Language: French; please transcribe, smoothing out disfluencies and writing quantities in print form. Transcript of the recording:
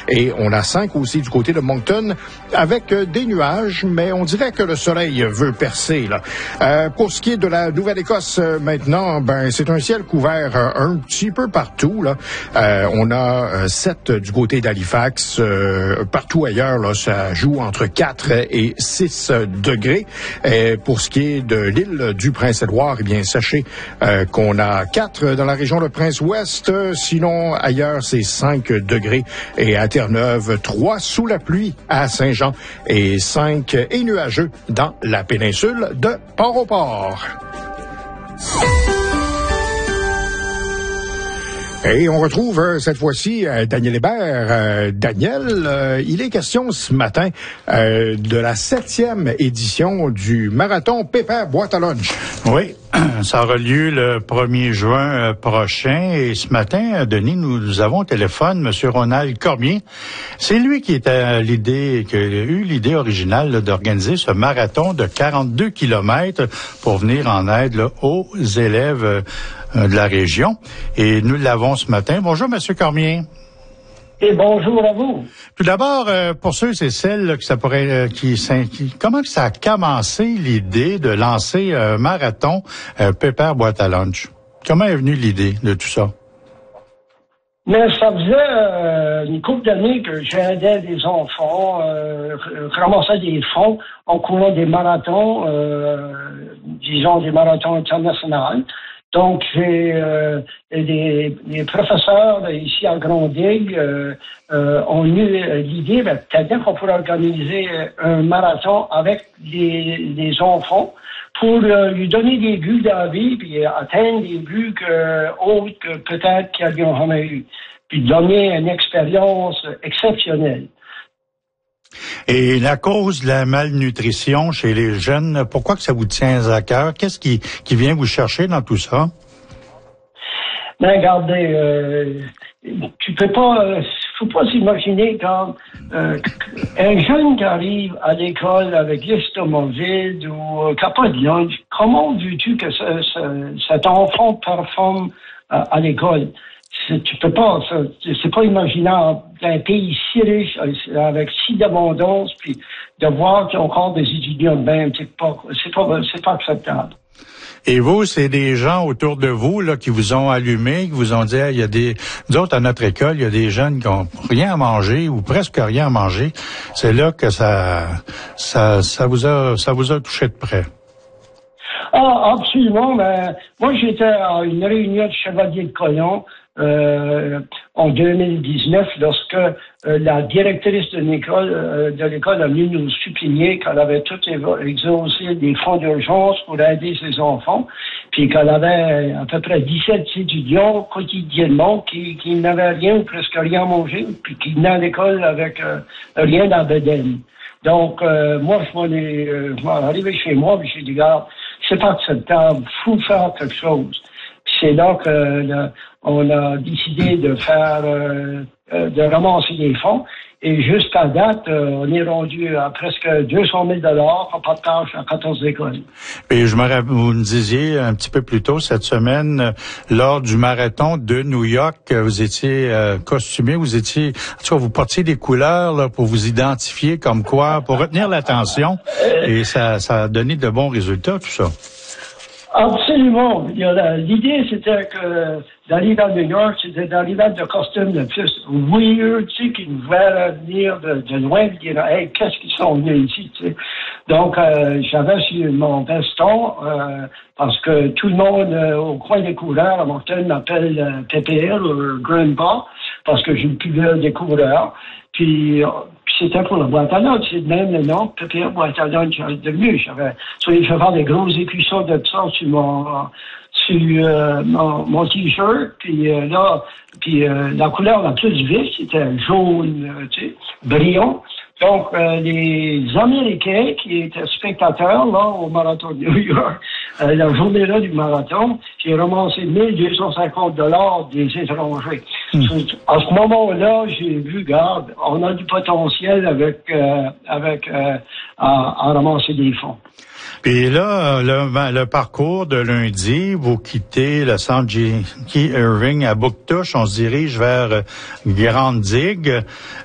Et on a 5 aussi du côté de Moncton avec des nuages, mais on dirait que le soleil veut percer, là. Pour ce qui est de la Nouvelle-Écosse, maintenant, c'est un ciel couvert un petit peu partout, là. On a 7 du côté d'Halifax. Partout ailleurs, là, ça joue entre 4 et 6 degrés. Pour ce qui est de l'île du Prince-Édouard, eh bien, sachez qu'on a 4 dans la région de Prince-Ouest. Sinon, ailleurs, c'est 5 degrés. Et à Terre-Neuve, 3 sous la pluie à Saint-Jean et 5 et nuageux dans la péninsule de Port-au-Port. Et on retrouve cette fois-ci Daniel Hébert. Daniel, il est question ce matin de la 7e édition du marathon Pépère Boîte à lunch. Oui, ça aura lieu le 1er juin prochain. Et ce matin, Denis, nous avons au téléphone M. Ronald Cormier. C'est lui qui a eu l'idée originale là, d'organiser ce marathon de 42 kilomètres pour venir en aide là, aux élèves de la région. Et nous l'avons ce matin. Bonjour, M. Cormier. Et bonjour à vous. Tout d'abord, pour ceux et celles là, que ça pourrait, comment ça a commencé l'idée de lancer un marathon Pépère Boîte à lunch? Comment est venue l'idée de tout ça? Mais ça faisait une couple d'années que j'aidais des enfants, ramassais des fonds en courant des marathons, disons des marathons internationaux. Donc, j'ai des professeurs ici à Grande-Digue ont eu l'idée, peut-être qu'on pourrait organiser un marathon avec les enfants pour lui donner des buts dans la vie, puis atteindre des buts autres que peut-être qu'ils n'ont jamais eu, puis donner une expérience exceptionnelle. Et la cause de la malnutrition chez les jeunes, pourquoi que ça vous tient à cœur? Qu'est-ce qui vient vous chercher dans tout ça? Ben, regardez, tu peux pas, faut pas s'imaginer quand un jeune qui arrive à l'école avec l'estomac vide ou qui n'a pas de lunch, comment veux-tu que cet enfant performe à l'école? Tu peux pas, c'est pas imaginable d'un pays si riche, avec si d'abondance, puis de voir qu'il y a encore des étudiants de même, c'est pas acceptable. Et vous, c'est des gens autour de vous, là, qui vous ont allumé, qui vous ont dit, il y a nous autres, à notre école, il y a des jeunes qui ont rien à manger, ou presque rien à manger. C'est là que ça vous a touché de près. Ah, absolument, mais moi, j'étais à une réunion de Chevalier de Colomb, en 2019, lorsque la directrice de l'école a venu nous supplier qu'elle avait tout exaucé des fonds d'urgence pour aider ses enfants, puis qu'elle avait à peu près 17 étudiants quotidiennement qui n'avaient rien ou presque rien à manger, puis qui venaient à l'école avec rien dans la bedaine. Donc, moi, je m'en arrivé chez moi, puis j'ai dit, regarde, c'est pas acceptable, faut faire quelque chose. C'est là on a décidé de faire, de ramasser des fonds. Et jusqu'à date, on est rendu à presque 200 000 en partage à 14 écoles. Et vous me disiez un petit peu plus tôt cette semaine, lors du marathon de New York, vous étiez costumé, vous portiez des couleurs là, pour vous identifier comme quoi, pour retenir l'attention. Et ça a donné de bons résultats, tout ça. Absolument. L'idée, c'était que d'arriver à New York, c'était d'arriver avec de costumes de plus weird, tu sais, qui nous voulaient venir de loin et dire, hey, qu'est-ce qu'ils sont venus ici, tu sais. Donc, j'avais sur mon veston, parce que tout le monde au coin des coureurs à Moncton m'appelle PPL ou Grandpa, parce que j'ai le plus vieux des coureurs. Puis c'était pour la boîte à lunch, c'est même le nom, PPL boîte à lunch devenu. Je vais faire des gros écussons de ça sur mon t-shirt, puis la couleur la plus vive, c'était jaune, tu sais, brillant. Donc, les Américains qui étaient spectateurs, là, au marathon de New York, la journée-là du marathon, j'ai ramassé 1 250 des étrangers. À ce moment-là, j'ai vu, regarde, on a du potentiel à ramasser des fonds. Puis là, le parcours de lundi, vous quittez le centre J.K. Irving à Bouctouche, on se dirige vers Grande-Digue.